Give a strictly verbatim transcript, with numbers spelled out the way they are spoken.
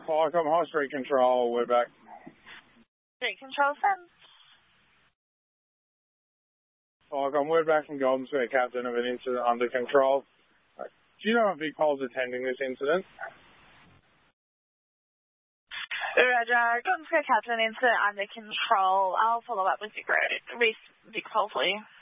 Clark, I'm High Street Control. We're back. Street Control, Sam. Clark, I'm word back from Golden Square, Captain of an incident under control. Do you know if Vic Pole's attending this incident? Roger, Golden Square Captain, incident under control. I'll follow up with Vic, Vic Pole for you.